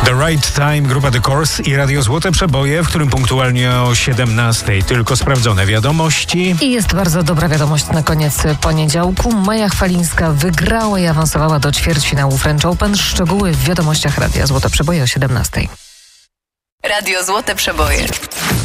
The Right Time, grupa The Course i Radio Złote Przeboje, w którym punktualnie o 17:00 tylko sprawdzone wiadomości. I jest bardzo dobra wiadomość na koniec poniedziałku. Maja Chwalińska wygrała i awansowała do ćwierćfinału French Open. Szczegóły w wiadomościach Radia Złote Przeboje o 17:00. Radio Złote Przeboje.